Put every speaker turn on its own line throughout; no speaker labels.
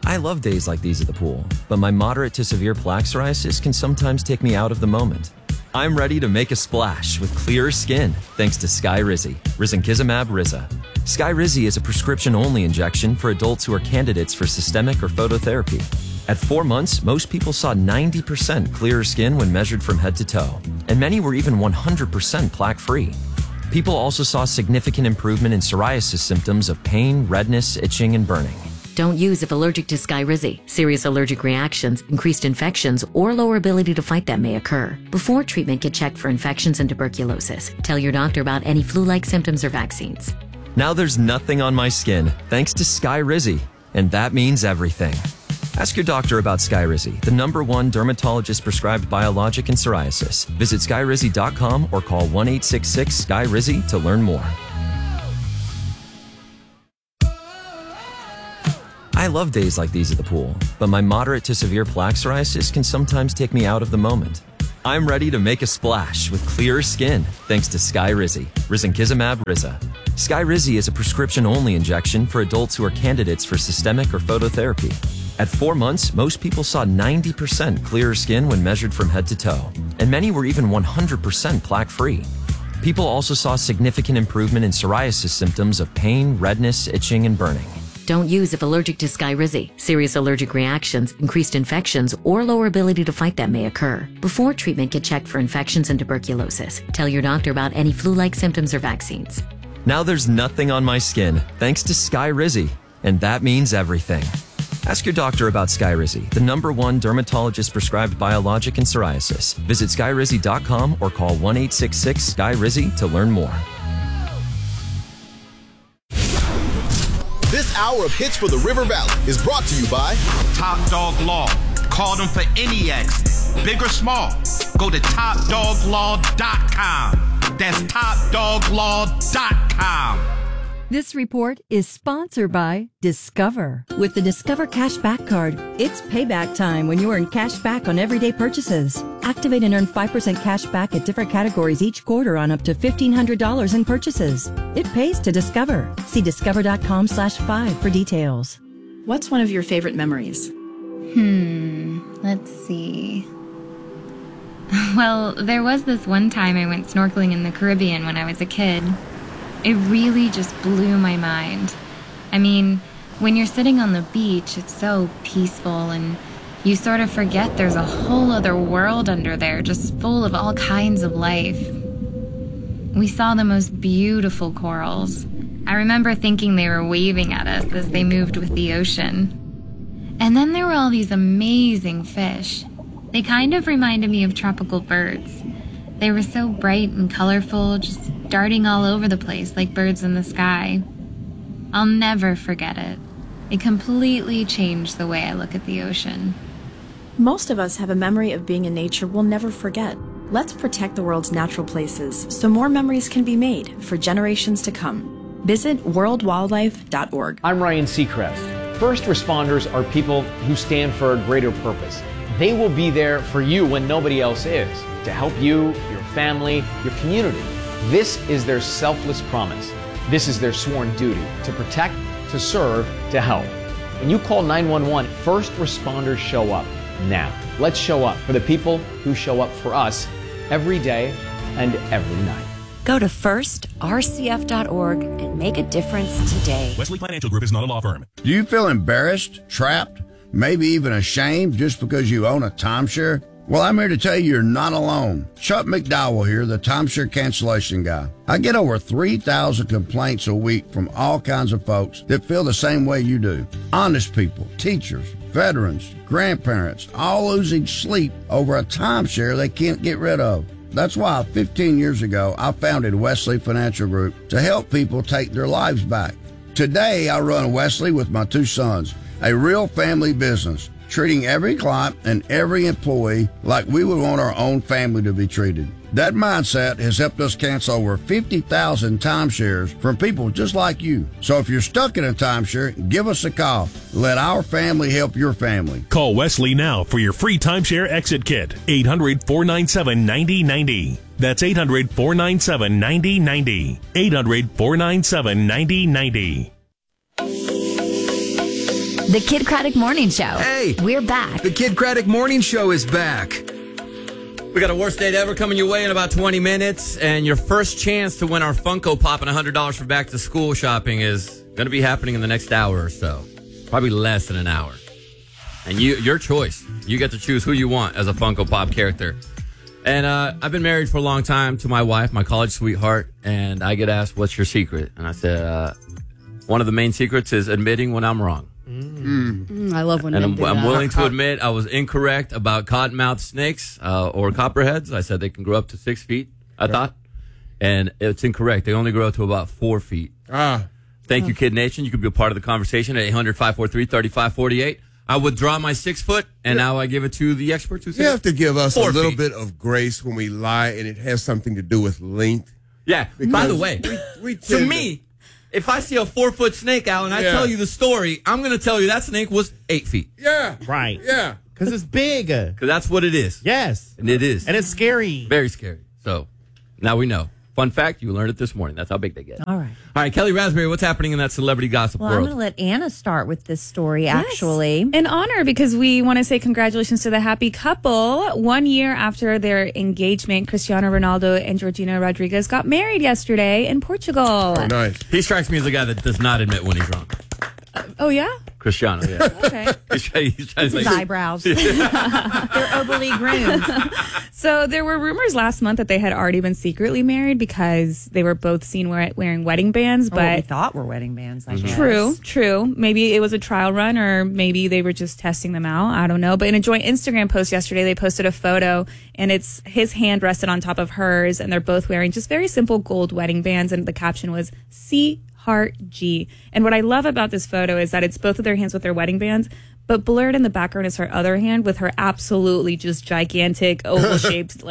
I love days like these at the pool, but my moderate to severe plaque psoriasis can sometimes take me out of the moment. I'm ready to make a splash with clearer skin thanks to Skyrizi, risankizumab Riza. Skyrizi is a prescription-only injection for adults who are candidates for systemic or phototherapy. At 4 months, most people saw 90% clearer skin when measured from head to toe, and many were even 100% plaque-free. People also saw significant improvement in psoriasis symptoms of pain, redness, itching, and burning.
Don't use if allergic to Skyrizi. Serious allergic reactions, increased infections, or lower ability to fight them may occur. Before treatment, get checked for infections and tuberculosis. Tell your doctor about any flu-like symptoms or vaccines.
Now there's nothing on my skin thanks to Skyrizi, and that means everything. Ask your doctor about Skyrizi, the #1 dermatologist-prescribed biologic in psoriasis. Visit Skyrizi.com or call 1-866-SKYRIZI to learn more. I love days like these at the pool, but my moderate to severe plaque psoriasis can sometimes take me out of the moment. I'm ready to make a splash with clearer skin thanks to Skyrizi, risankizumab Riza. Skyrizi is a prescription-only injection for adults who are candidates for systemic or phototherapy. At 4 months, most people saw 90% clearer skin when measured from head to toe, and many were even 100% plaque-free. People also saw significant improvement in psoriasis symptoms of pain, redness, itching, and burning.
Don't use if allergic to Skyrizi. Serious allergic reactions, increased infections, or lower ability to fight them may occur. Before treatment, get checked for infections and tuberculosis. Tell your doctor about any flu-like symptoms or vaccines.
Now there's nothing on my skin thanks to Skyrizi, and that means everything. Ask your doctor about Skyrizi, the #1 dermatologist-prescribed biologic in psoriasis. Visit Skyrizi.com or call 1-866-SKYRIZI to learn more.
This hour of Hits for the River Valley is brought to you by
Top Dog Law. Call them for any accident, big or small. Go to TopDogLaw.com. That's TopDogLaw.com.
This report is sponsored by Discover. With the Discover Cashback Card, it's payback time when you earn cash back on everyday purchases. Activate and earn 5% cash back at different categories each quarter on up to $1,500 in purchases. It pays to Discover. See discover.com/5 for details.
What's one of your favorite memories?
Let's see. Well, there was this one time I went snorkeling in the Caribbean when I was a kid. It really just blew my mind. I mean, when you're sitting on the beach, it's so peaceful and you sort of forget there's a whole other world under there just full of all kinds of life. We saw the most beautiful corals. I remember thinking they were waving at us as they moved with the ocean. And then there were all these amazing fish. They kind of reminded me of tropical birds. They were so bright and colorful, just darting all over the place like birds in the sky. I'll never forget it. It completely changed the way I look at the ocean.
Most of us have a memory of being in nature we'll never forget. Let's protect the world's natural places so more memories can be made for generations to come. Visit worldwildlife.org.
I'm Ryan Seacrest. First responders are people who stand for a greater purpose. They will be there for you when nobody else is, to help you, your family, your community. This is their selfless promise. This is their sworn duty, to protect, to serve, to help. When you call 911, first responders show up now. Let's show up for the people who show up for us every day and every night.
Go to firstrcf.org and make a difference today.
Wesley Financial Group is not a law firm.
Do you feel embarrassed, trapped, maybe even ashamed just because you own a timeshare? Well, I'm here to tell you you're not alone. Chuck McDowell here, the timeshare cancellation guy. I get over 3,000 complaints a week from all kinds of folks that feel the same way you do. Honest people, teachers, veterans, grandparents, all losing sleep over a timeshare they can't get rid of. That's why 15 years ago, I founded Wesley Financial Group to help people take their lives back. Today, I run Wesley with my 2 sons, a real family business, treating every client and every employee like we would want our own family to be treated. That mindset has helped us cancel over 50,000 timeshares from people just like you. So if you're stuck in a timeshare, give us a call. Let our family help your family.
Call Wesley now for your free timeshare exit kit. 800-497-9090. That's 800-497-9090. 800-497-9090.
The Kid Craddock Morning Show.
Hey!
We're back.
The Kid Craddock Morning Show is back.
We got a worst date ever coming your way in about 20 minutes, and your first chance to win our Funko Pop and $100 for back to school shopping is going to be happening in the next hour or so. Probably less than an hour. And your choice. You get to choose who you want as a Funko Pop character. And I've been married for a long time to my wife, my college sweetheart, and I get asked, what's your secret? And I said, one of the main secrets is admitting when I'm wrong.
I love when
I'm willing to admit I was incorrect about cottonmouth snakes or copperheads. I said they can grow up to 6 feet, I thought. And it's incorrect. They only grow up to about 4 feet. Thank you, Kid Nation. You can be a part of the conversation at 800-543-3548. I withdraw my 6 foot, and now I give it to the experts who say
you have to give us a
4
little
feet.
bit of grace when we lie, and it has something to do with length.
Yeah. By the way, to me, if I see a 4 foot snake, Alan, I tell you the story, I'm going to tell you that snake was 8 feet.
Yeah.
Right.
Yeah.
Because it's big.
Because that's what it is.
Yes.
And it is.
And it's scary.
Very scary. So now we know. Fun fact, you learned it this morning. That's how big they get.
All right.
All right, Kelly Raspberry, what's happening in that celebrity gossip
Well, I'm
world?
going to let Anna start with this story, actually.
In honor, because we want to say congratulations to the happy couple. 1 year after their engagement, Cristiano Ronaldo and Georgina Rodriguez got married yesterday in Portugal.
Oh, nice.
He strikes me as a guy that does not admit when he's wrong.
Oh, yeah?
Cristiano, yeah.
Okay.
He's trying to
His
say-
eyebrows. They're overly groomed.
So there were rumors last month that they had already been secretly married because they were both seen wearing wedding bands.
Or what we
But
thought were wedding bands, I guess.
True. Maybe it was a trial run, or maybe they were just testing them out. I don't know. But in a joint Instagram post yesterday, they posted a photo, and it's his hand rested on top of hers, and they're both wearing just very simple gold wedding bands, and the caption was C Heart G. And what I love about this photo is that it's both of their hands with their wedding bands, but blurred in the background is her other hand with her absolutely just gigantic oval shaped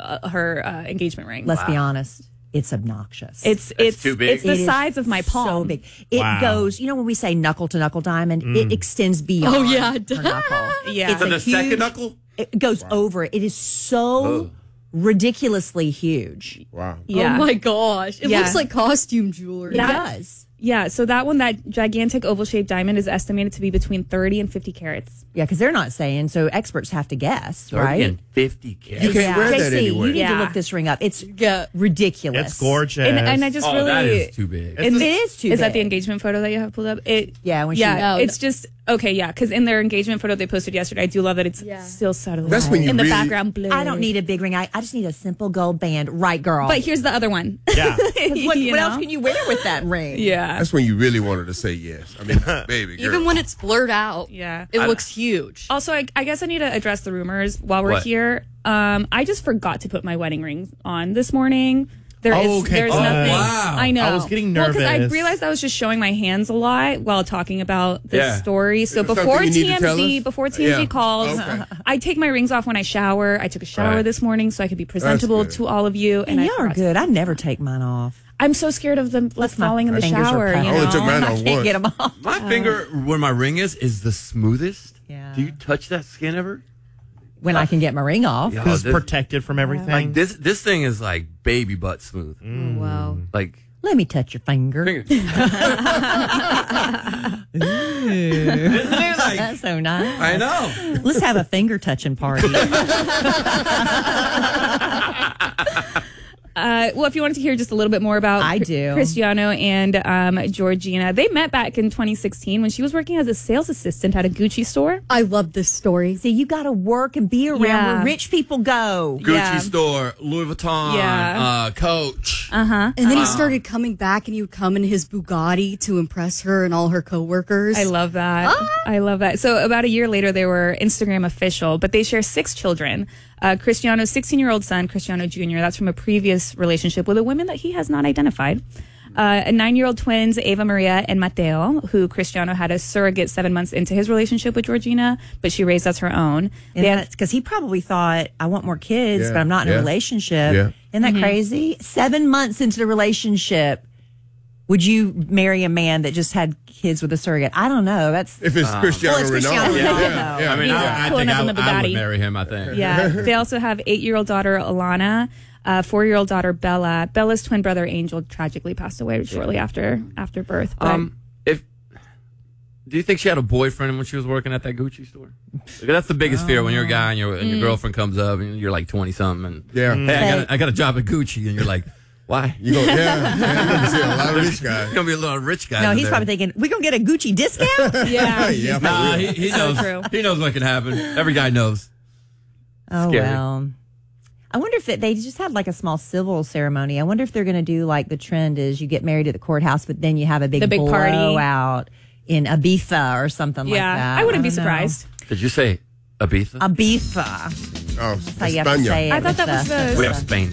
her engagement ring.
Let's be honest. It's obnoxious.
It's
too big.
It's the
It is
size of my palm.
So big. It goes, when we say knuckle to knuckle diamond, it extends beyond
Oh, yeah.
her knuckle.
Yeah.
It's
So
a
the
huge,
second knuckle?
It goes over it. It is so ridiculously huge.
Wow.
Yeah.
Oh my gosh. It
Yeah.
looks like costume jewelry.
It does.
Yeah, so that gigantic oval-shaped diamond is estimated to be between 30 and 50 carats.
Yeah, because they're not saying, so experts have to guess, right?
And 50 carats.
You can't wear that
JC,
anywhere.
you need to
Yeah.
look this ring up. It's ridiculous.
It's gorgeous.
And I just really...
that is too big.
and
It is too
Is that the
big.
engagement photo that you have pulled up?
Yeah, when she-
No,
it's just... Okay, yeah, because in their engagement photo they posted yesterday, I do love that it's still subtle.
That's when you
in the
really-
background blue.
I don't need a big ring. I just need a simple gold band. Right, girl.
But here's the other one.
Yeah.
what
You
else
know?
can you wear with that ring?
Yeah.
That's when you really wanted to say yes. I mean, baby girl.
Even when it's blurred out,
Yeah.
it looks huge.
Also, I guess I need to address the rumors while we're
What?
here. I just forgot to put my wedding ring on this morning. There's
Okay, good.
nothing.
Wow.
I know.
I was getting
Well, because I
nervous.
realized I was just showing my hands a lot while talking about this
Yeah.
story. So
Is there
before
something you need to tell
TMZ,
us?
before TMZ
Yeah.
calls,
Okay.
I take my rings off when I shower. I took a shower
Right.
this morning so I could be presentable
good.
to all of you.
And
I
y'all are
forgot to-
good. I never take mine off.
I'm so scared of them
My
falling in the
fingers are
shower.
packed.
You
I only
know?
took mine
I
off
can't
once.
get them off.
My finger where my ring is the smoothest.
Yeah.
Do you touch that skin ever?
When I can get my ring off.
Yeah.
Because
this-
it's protected from everything.
Like this thing is like baby butt smooth.
Oh, wow.
Like
Let me touch your finger.
Isn't it like?
That's so nice.
I know.
Let's have a finger touching party.
Well, if you wanted to hear just a little bit more about
I do.
Cristiano and Georgina, they met back in 2016 when she was working as a sales assistant at a Gucci store.
I love this story.
See, you got to work and be around
Yeah.
where rich people go.
Gucci
Yeah.
store, Louis Vuitton,
Yeah.
Coach.
Uh-huh.
And then he started coming back, and he would come in his Bugatti to impress her and all her coworkers.
I love that. I love that. So about a year later, they were Instagram official, but they share 6 children. Cristiano's 16-year-old son, Cristiano Jr., that's from a previous relationship with a woman that he has not identified. A 9-year-old twins, Eva Maria and Mateo, who Cristiano had a surrogate 7 months into his relationship with Georgina, but she raised as her own.
And that's because he probably thought, I want more kids,
Yeah,
but I'm not in a
yeah,
relationship.
yeah.
Isn't that crazy? 7 months into the relationship, would you marry a man that just had kids with a surrogate? I don't know. That's
If it's Cristiano
Well, it's
Ronaldo.
Cristiano
Yeah,
Ronaldo.
yeah.
I mean,
Yeah.
I
Pulling
think
up in the
I would
Bugatti.
marry him, I think.
Yeah. They also have 8-year-old daughter Alana, 4-year-old daughter Bella. Bella's twin brother Angel tragically passed away shortly after birth. But
If Do you think she had a boyfriend when she was working at that Gucci store? Because that's the biggest fear when you're a guy and your girlfriend comes up and you're like 20 something and hey, I got a job at Gucci and you're like, why?
You go, yeah. You're gonna see a lot of rich guys.
There's gonna be a lot of rich guys.
No, he's
there.
probably thinking, we gonna get a Gucci discount?
Yeah.
Yeah.
Nah, he
So
knows.
true.
He knows what can happen. Every guy knows.
Oh,
Scary.
well. I wonder if they just had like a small civil ceremony. I wonder if they're going to do like the trend is you get married at the courthouse, but then you have a big
party
blowout in Ibiza or something like that.
I wouldn't be
don't know.
surprised.
Did you say Ibiza?
Ibiza.
Oh,
That's how you have to say it.
I thought that was the.
We have Spain.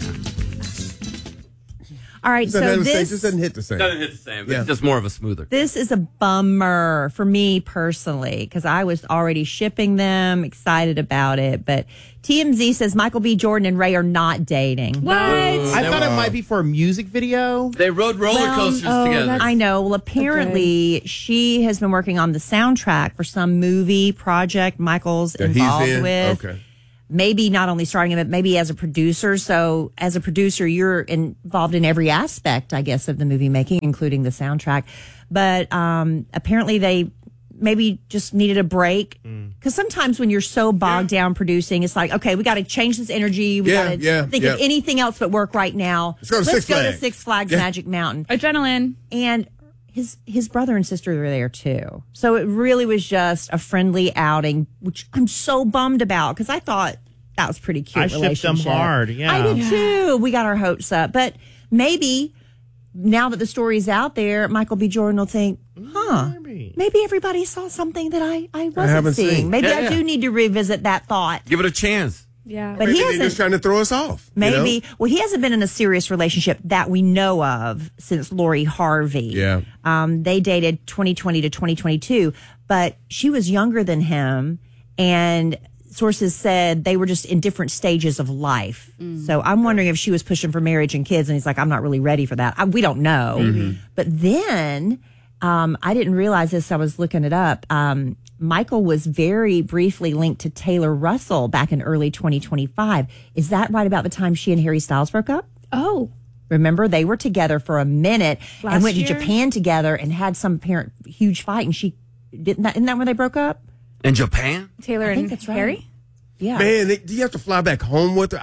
All right, so
It
this
just doesn't hit the same.
Doesn't hit the same.
Yeah.
It's just more of a smoother.
This is a bummer for me personally because I was already shipping them, excited about it. But TMZ says Michael B. Jordan and Ray are not dating.
What?
I thought it might be for a music video.
They rode roller coasters together.
I know. Well, apparently she has been working on the soundtrack for some movie project Michael's
That he's
involved
in?
with.
Okay.
Maybe not only starring in it, maybe as a producer. So as a producer, you're involved in every aspect, I guess, of the movie making, including the soundtrack. But apparently they maybe just needed a break. Because sometimes when you're so bogged down producing, it's like, okay, we got to change this energy. We got to think of anything else but work right now.
Let's go to
Six Flags Magic Mountain.
Adrenaline.
And his brother and sister were there too. So it really was just a friendly outing, which I'm so bummed about because I thought that was pretty cute.
I shipped them hard. Yeah,
I did too. We got our hopes up, but maybe now that the story's out there, Michael B. Jordan will think, maybe everybody saw something that I wasn't
haven't
seeing.
seen.
Maybe
Yeah,
I do need to revisit that thought.
Give it a chance.
Yeah.
But
Maybe
he
they're
hasn't.
just trying to throw us off.
Maybe. Well, he hasn't been in a serious relationship that we know of since Lori Harvey.
Yeah.
They dated 2020 to 2022, but she was younger than him, and sources said they were just in different stages of life. So I'm wondering if she was pushing for marriage and kids, and he's like, I'm not really ready for that. We don't know. But then I didn't realize this. I was looking it up. Michael was very briefly linked to Taylor Russell back in early 2025. Is that right about the time she and Harry Styles broke up?
Oh.
Remember, they were together for a minute and
Last
went
year?
to Japan together and had some apparent huge fight. And she isn't that when they broke up?
In Japan?
Taylor
I think
and
that's right.
Harry?
Yeah.
Man, do you have to fly back home with her?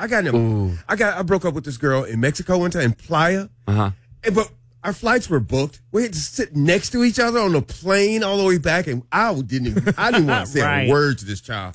I broke up with this girl in Mexico one time in Playa. But our flights were booked. We had to sit next to each other on the plane all the way back, and I didn't want to say
Right.
a word to this child.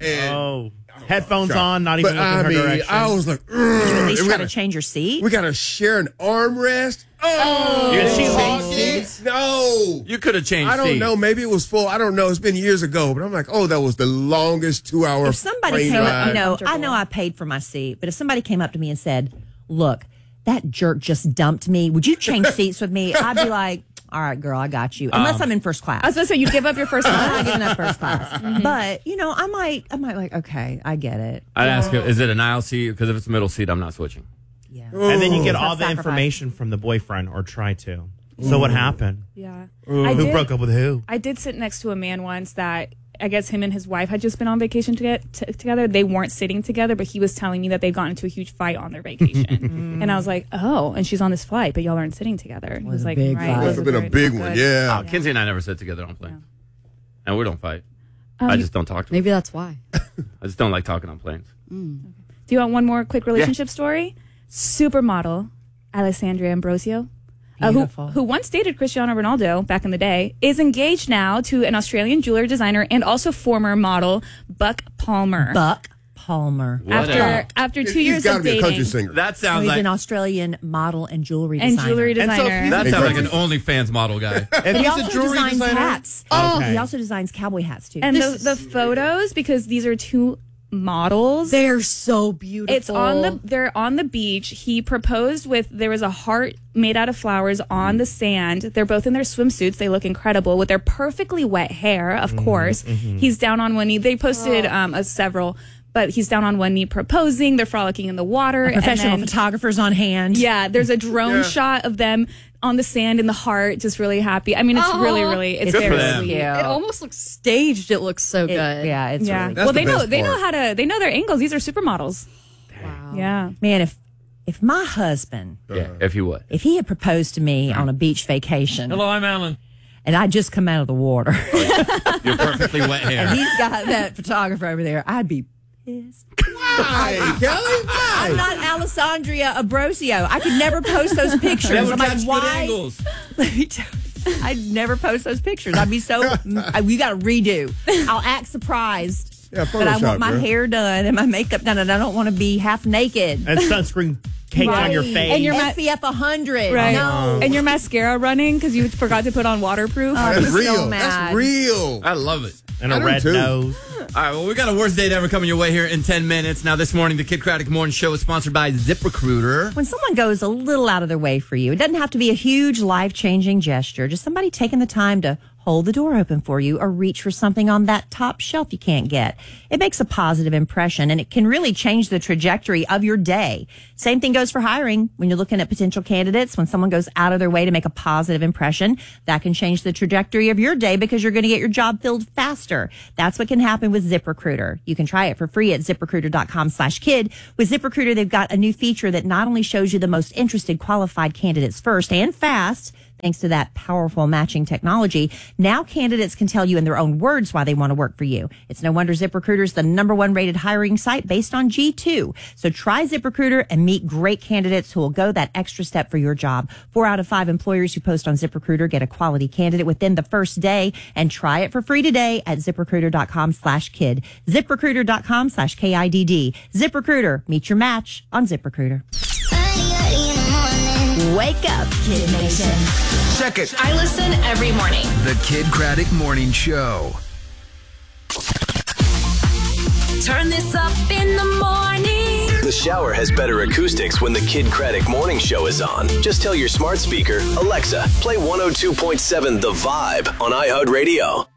And
headphones on, not even
but
looking her direction.
I was like,
Did you at least
we
try
gotta-
to change your seat?
We got to share an armrest. Oh,
You had to change
talking?
seats?
No.
You could have changed
I don't
seats.
know. Maybe it was full. I don't know. It's been years ago, but I'm like, oh, that was the longest 2-hour
If somebody
plane
came
ride.
up, I know I paid for my seat, but if somebody came up to me and said, look, that jerk just dumped me. Would you change seats with me? I'd be like, all right, girl, I got you. Unless I'm in first class.
I was going to say, you'd give up your first
I'm
class.
not giving up first class. But, I might like, okay, I get it.
I'd ask her, is it an aisle seat? Because if it's a middle seat, I'm not switching.
Yeah.
And then you get
It's
all
a
the
sacrifice.
information from the boyfriend, or try to. So what happened?
Yeah.
Who broke up with who?
I did sit next to a man once that I guess him and his wife had just been on vacation together. They weren't sitting together, but he was telling me that they got into a huge fight on their vacation. And I was like, oh, and she's on this flight, but y'all aren't sitting together. He was
a
like,
big
right.
fight.
it
Must have been a
very-
big
not
one.
good.
Yeah.
Kinsey and I never sit together on planes. And we don't fight. I just don't talk to them.
Maybe that's why.
I just don't like talking on planes.
Do you want one more quick relationship story? Supermodel Alessandra Ambrosio, who once dated Cristiano Ronaldo back in the day, is engaged now to an Australian jewelry designer and also former model Buck Palmer.
Buck Palmer.
After 2 years
gotta
of
be a country
dating,
singer.
That
Oh,
sounds
he's
like
an Australian model and jewelry
and
designer.
jewelry
And so if
designer.
he's
that
Hey,
sounds like
Chris.
an OnlyFans model guy.
If
He
he's
also
a jewelry
designs
designer,
hats.
Okay.
He also designs cowboy hats too.
And the photos, because these are two models.
They're so beautiful.
It's they're on the beach. He proposed there was a heart made out of flowers on the sand. They're both in their swimsuits. They look incredible with their perfectly wet hair, of course. He's down on one knee. They posted several, but he's down on one knee proposing. They're frolicking in the water.
Professional
and then,
photographers on hand.
yeah, there's a drone shot of them on the sand in the heart, just really happy. I mean, it's really, it's
Good for
very
them.
sweet.
It almost looks staged. It looks so good.
Yeah, it's
Yeah.
really
That's
Well,
the
they know
best
they know
part.
how to they know their angles. These are supermodels.
Wow.
Yeah.
Man, if my husband,
Yeah, if you would.
if he had proposed to me on a beach vacation,
I'm Alan.
and I just come out of the water.
You're perfectly wet hair.
And he's got that photographer over there. I'd be pissed.
Why, Kelly? Why?
I'm not Alessandria Ambrosio. I could never post those pictures.
That would
I'm like,
catch good
why?
angles.
Let me tell you. I'd never post those pictures. I'd be so. We got to redo. I'll act surprised.
Yeah,
but I want my
girl.
hair done and my makeup done, and I don't want to be half naked.
And sunscreen caked on your face.
And your
SPF 100.
Right.
No.
And your mascara running because you forgot to put on waterproof.
I'm
That's real.
so mad.
That's real.
I love it.
And a
I do
red
too.
nose.
All right, well, we got a worst date ever coming your way here in 10 minutes. Now, this morning, the Kid Craddock Morning Show is sponsored by ZipRecruiter.
When someone goes a little out of their way for you, it doesn't have to be a huge life-changing gesture. Just somebody taking the time to hold the door open for you or reach for something on that top shelf you can't get. It makes a positive impression, and it can really change the trajectory of your day. Same thing goes for hiring. When you're looking at potential candidates, when someone goes out of their way to make a positive impression, that can change the trajectory of your day because you're going to get your job filled faster. That's what can happen with ZipRecruiter. You can try it for free at ZipRecruiter.com/kid. With ZipRecruiter, they've got a new feature that not only shows you the most interested qualified candidates first and fast, thanks to that powerful matching technology, now candidates can tell you in their own words why they want to work for you. It's no wonder ZipRecruiter is the #1 rated hiring site based on G2. So try ZipRecruiter and meet great candidates who will go that extra step for your job. 4 out of 5 employers who post on ZipRecruiter get a quality candidate within the first day. And try it for free today at ZipRecruiter.com/kid. ZipRecruiter.com/KIDD. ZipRecruiter. Meet your match on ZipRecruiter. Wake up, Kid Nation.
Check it.
I listen every morning.
The Kid Craddock Morning Show.
Turn this up in the morning.
The shower has better acoustics when the Kid Craddock Morning Show is on. Just tell your smart speaker, Alexa, play 102.7 The Vibe on iHeartRadio.